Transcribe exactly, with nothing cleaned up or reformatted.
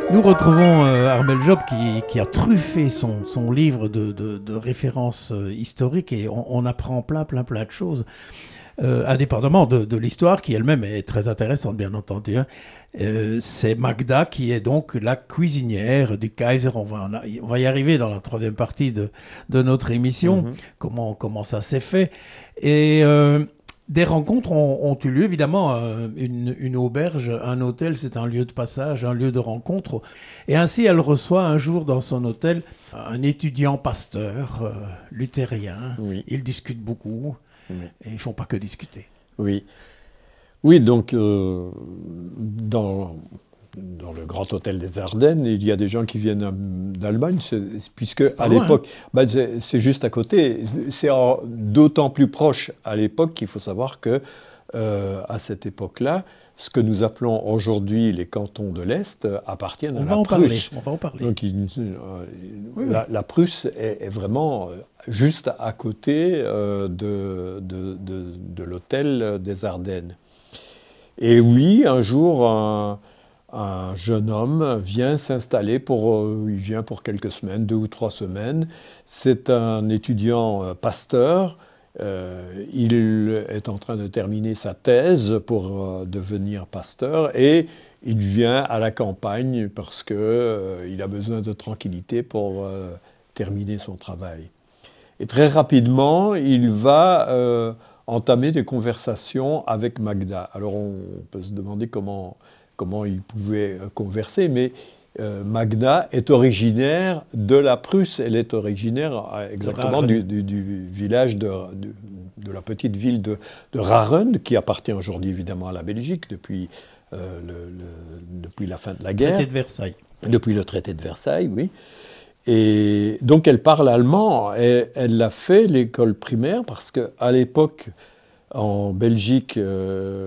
Nous retrouvons euh, Armel Job qui, qui a truffé son, son livre de, de, de références euh, historiques et on, on apprend plein, plein, plein de choses, euh, indépendamment de, de l'histoire qui elle-même est très intéressante, bien entendu. Hein. Euh, c'est Magda qui est donc la cuisinière du Kaiser. On va, en a- on va y arriver dans la troisième partie de, de notre émission, Mhm. comment, comment ça s'est fait. Et euh, des rencontres ont, ont eu lieu, évidemment. euh, Une, une auberge, un hôtel, c'est un lieu de passage, un lieu de rencontre. Et ainsi, elle reçoit un jour dans son hôtel un étudiant pasteur euh, luthérien. Oui, Ils discutent beaucoup oui, et ils ne font pas que discuter. oui. Oui, donc euh, dans, dans le Grand Hôtel des Ardennes, il y a des gens qui viennent euh, d'Allemagne, c'est- puisque Pas à loin, hein. l'époque, bah, c'est c'est juste à côté. C'est en- d'autant plus proche à l'époque qu'il faut savoir que euh, à cette époque-là, ce que nous appelons aujourd'hui les cantons de l'Est euh, appartiennent On à va la en parler. Prusse. On va en parler. Donc, il- euh, Oui, oui. la, la Prusse est, est vraiment euh, juste à côté euh, de, de, de- de l'hôtel des Ardennes. Et oui, un jour, un, un jeune homme vient s'installer pour, euh, il vient pour quelques semaines, deux ou trois semaines. C'est un étudiant euh, pasteur. Euh, il est en train de terminer sa thèse pour euh, devenir pasteur et il vient à la campagne parce que euh, il a besoin de tranquillité pour euh, terminer son travail. Et très rapidement, il va euh, entamer des conversations avec Magda. Alors on peut se demander comment, comment il pouvait euh, converser, mais euh, Magda est originaire de la Prusse. Elle est originaire euh, exactement Raren. du, du- du village de, de- de la petite ville de, de Raren, qui appartient aujourd'hui évidemment à la Belgique depuis, euh, le- le- depuis la fin de la guerre, Traité de Versailles. depuis le traité de Versailles, oui. Et donc elle parle allemand et elle a fait l'école primaire parce qu'à l'époque, en Belgique, euh,